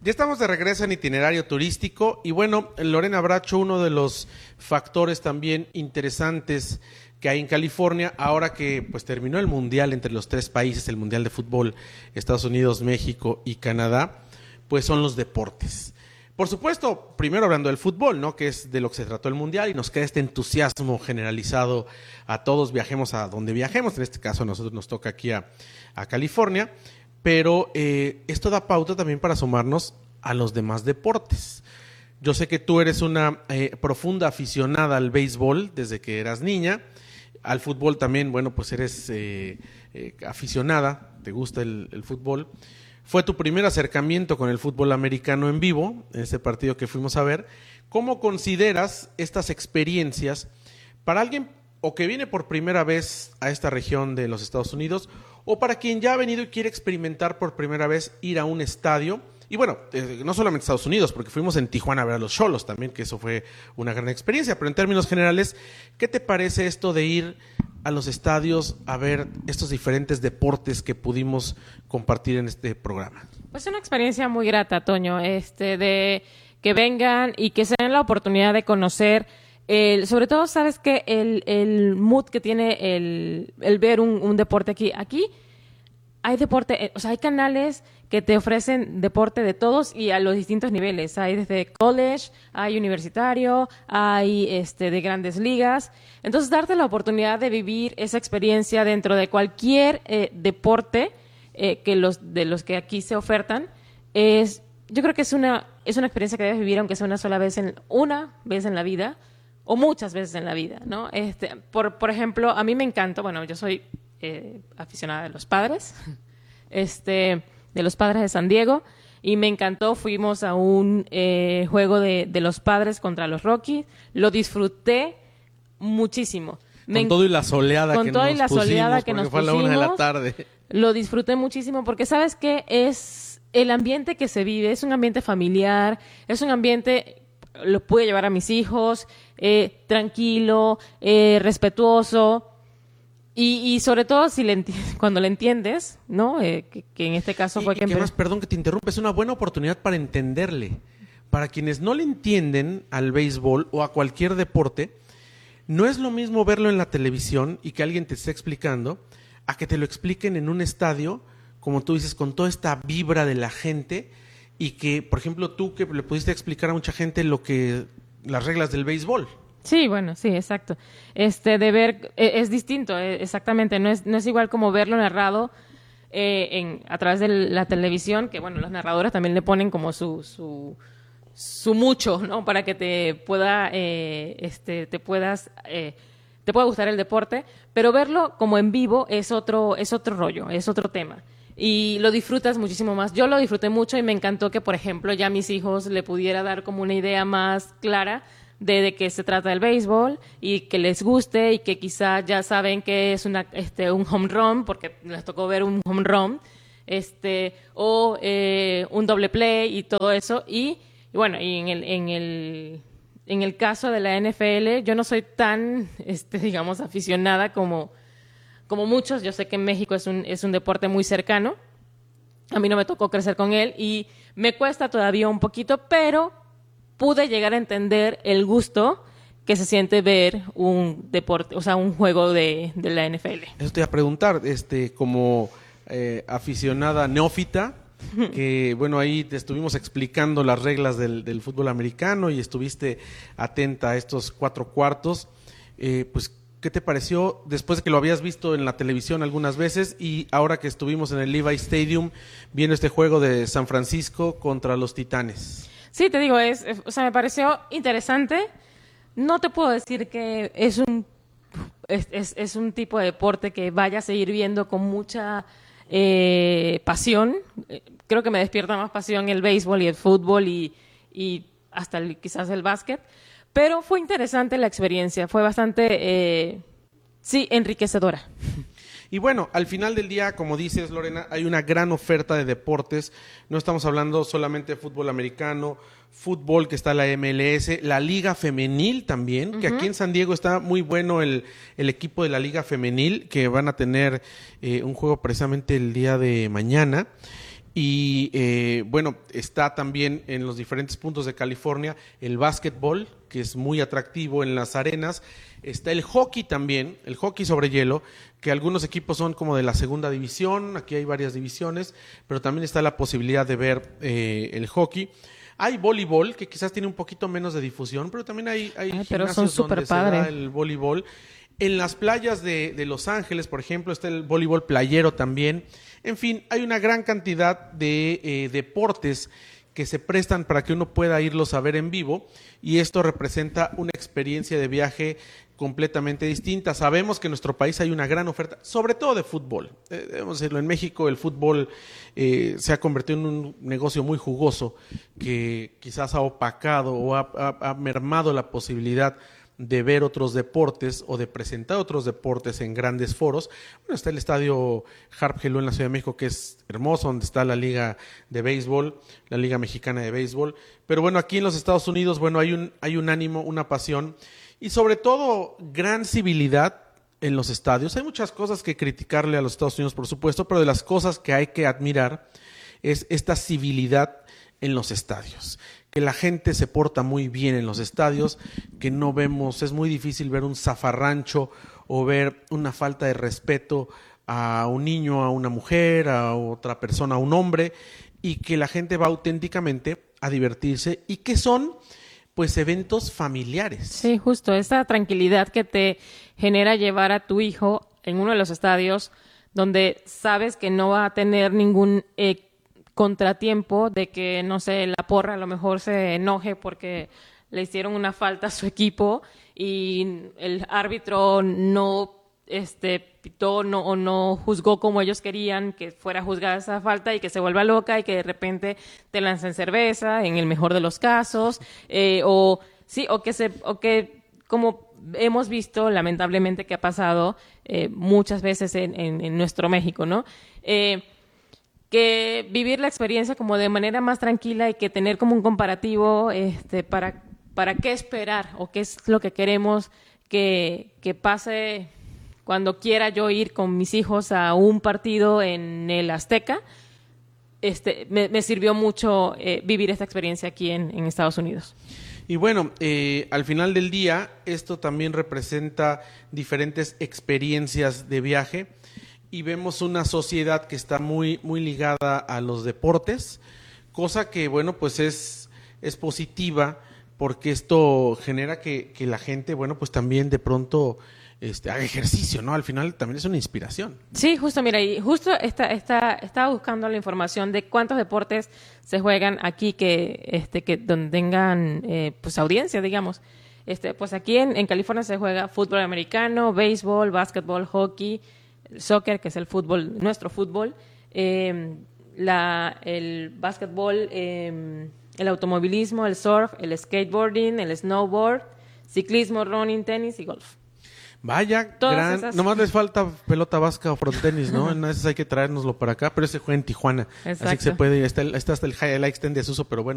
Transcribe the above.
Ya estamos de regreso en Itinerario Turístico y bueno, Lorena Bracho, uno de los factores también interesantes que hay en California, ahora que pues terminó el Mundial entre los tres países, el Mundial de Fútbol, Estados Unidos, México y Canadá, pues son los deportes. Por supuesto, primero hablando del fútbol, ¿no? Que es de lo que se trató el Mundial y nos queda este entusiasmo generalizado a todos, viajemos a donde viajemos, en este caso a nosotros nos toca aquí a California. Pero esto da pauta también para sumarnos a los demás deportes. Yo sé que tú eres una profunda aficionada al béisbol desde que eras niña, al fútbol también, bueno, pues eres aficionada, te gusta el fútbol. Fue tu primer acercamiento con el fútbol americano en vivo, en ese partido que fuimos a ver. ¿Cómo consideras estas experiencias para alguien o que viene por primera vez a esta región de los Estados Unidos, o para quien ya ha venido y quiere experimentar por primera vez ir a un estadio? Y bueno, no solamente Estados Unidos, porque fuimos en Tijuana a ver a los Xolos también, que eso fue una gran experiencia, pero en términos generales, ¿qué te parece esto de ir a los estadios a ver estos diferentes deportes que pudimos compartir en este programa? Pues una experiencia muy grata, Toño, de que vengan y que se den la oportunidad de conocer. Sobre todo, sabes que el mood que tiene el ver un deporte aquí. Aquí hay deporte, o sea, hay canales que te ofrecen deporte de todos y a los distintos niveles. Hay desde college, hay universitario, hay de grandes ligas. Entonces, darte la oportunidad de vivir esa experiencia dentro de cualquier deporte de los que aquí se ofertan, yo creo que es una experiencia que debes vivir, aunque sea una vez en la vida, o muchas veces en la vida, ¿no? Por ejemplo, a mí me encanta, bueno, yo soy aficionada de los Padres, de los Padres de San Diego, y me encantó, fuimos a un juego de los Padres contra los Rockies, lo disfruté muchísimo. Con todo y la soleada que nos fue a la 1:00 p.m. Lo disfruté muchísimo porque sabes que es el ambiente que se vive, es un ambiente familiar, es un ambiente, lo pude llevar a mis hijos, tranquilo, respetuoso y sobre todo cuando le entiendes, ¿no? Que en este caso fue que... además, perdón que te interrumpa, es una buena oportunidad para entenderle. Para quienes no le entienden al béisbol o a cualquier deporte, no es lo mismo verlo en la televisión y que alguien te esté explicando, a que te lo expliquen en un estadio, como tú dices, con toda esta vibra de la gente, y que, por ejemplo, tú que le pudiste explicar a mucha gente las reglas del béisbol. Sí, bueno, sí, exacto. De ver, es distinto, exactamente, no es igual como verlo narrado a través de la televisión, que bueno, los narradores también le ponen como su mucho, ¿no? Para que te pueda, te pueda gustar el deporte, pero verlo como en vivo es otro rollo, es otro tema. Y lo disfrutas muchísimo más. Yo lo disfruté mucho y me encantó que, por ejemplo, ya a mis hijos le pudiera dar como una idea más clara de qué se trata el béisbol y que les guste y que quizá ya saben que es un home run, porque les tocó ver un home run, o un doble play y todo eso. Y bueno, y en el caso de la NFL, yo no soy tan, digamos, aficionada como muchos. Yo sé que en México es un deporte muy cercano. A mí no me tocó crecer con él y me cuesta todavía un poquito, pero pude llegar a entender el gusto que se siente ver un deporte, o sea, un juego de la NFL. Eso te iba a preguntar, como aficionada neófita, que bueno, ahí te estuvimos explicando las reglas del fútbol americano y estuviste atenta a estos 4 cuartos, pues ¿qué te pareció después de que lo habías visto en la televisión algunas veces y ahora que estuvimos en el Levi Stadium viendo este juego de San Francisco contra los Titanes? Sí, te digo, o sea, me pareció interesante. No te puedo decir que es un tipo de deporte que vaya a seguir viendo con mucha pasión. Creo que me despierta más pasión el béisbol y el fútbol y hasta quizás el básquet. Pero fue interesante la experiencia, fue bastante, enriquecedora. Y bueno, al final del día, como dices, Lorena, hay una gran oferta de deportes. No estamos hablando solamente de fútbol americano, fútbol que está la MLS, la Liga Femenil también, que aquí en San Diego está muy bueno el equipo de la Liga Femenil, que van a tener un juego precisamente el día de mañana. Y bueno, está también en los diferentes puntos de California el básquetbol, que es muy atractivo en las arenas. Está el hockey también, el hockey sobre hielo, que algunos equipos son como de la segunda división, aquí hay varias divisiones, pero también está la posibilidad de ver el hockey. Hay voleibol, que quizás tiene un poquito menos de difusión, pero también hay pero son gimnasios donde se superpadre. da el voleibol. En las playas de Los Ángeles, por ejemplo, está el voleibol playero también. En fin, hay una gran cantidad de deportes que se prestan para que uno pueda irlos a ver en vivo, y esto representa una experiencia de viaje completamente distinta. Sabemos que en nuestro país hay una gran oferta, sobre todo de fútbol. Debemos decirlo, en México el fútbol se ha convertido en un negocio muy jugoso que quizás ha opacado o ha mermado la posibilidad de ver otros deportes o de presentar otros deportes en grandes foros. Bueno, está el estadio Harp Helú en la Ciudad de México, que es hermoso, donde está la Liga de Béisbol, la Liga Mexicana de Béisbol. Pero bueno, aquí en los Estados Unidos, bueno, hay un ánimo, una pasión y sobre todo gran civilidad en los estadios. Hay muchas cosas que criticarle a los Estados Unidos, por supuesto, pero de las cosas que hay que admirar es esta civilidad en los estadios, que la gente se porta muy bien en los estadios, que no vemos, es muy difícil ver un zafarrancho o ver una falta de respeto a un niño, a una mujer, a otra persona, a un hombre, y que la gente va auténticamente a divertirse y que son pues eventos familiares. Sí, justo, esa tranquilidad que te genera llevar a tu hijo en uno de los estadios donde sabes que no va a tener ningún contratiempo de que, no sé, la porra a lo mejor se enoje porque le hicieron una falta a su equipo y el árbitro no pitó o no juzgó como ellos querían que fuera juzgada esa falta, y que se vuelva loca y que de repente te lancen cerveza, en el mejor de los casos, o que como hemos visto lamentablemente que ha pasado muchas veces en nuestro México, ¿no? Que vivir la experiencia como de manera más tranquila y que tener como un comparativo para qué esperar o qué es lo que queremos que pase cuando quiera yo ir con mis hijos a un partido en el Azteca. Me sirvió mucho vivir esta experiencia aquí en Estados Unidos. Y bueno, al final del día, esto también representa diferentes experiencias de viaje. Y vemos una sociedad que está muy, muy ligada a los deportes, cosa que, bueno, pues es positiva, porque esto genera que la gente, bueno, pues también de pronto haga ejercicio, ¿no? Al final también es una inspiración. Sí, justo, mira, y justo estaba buscando la información de cuántos deportes se juegan aquí que donde tengan pues audiencia, digamos. Pues aquí en California se juega fútbol americano, béisbol, básquetbol, hockey, soccer, que es el fútbol, nuestro fútbol, el básquetbol, el automovilismo, el surf, el skateboarding, el snowboard, ciclismo, running, tenis y golf. Vaya, nomás les falta pelota vasca o frontenis, ¿no? En esas hay que traérnoslo para acá, pero ese juega en Tijuana. Exacto. Así que se puede, está hasta el highlight extend de desuso, pero bueno.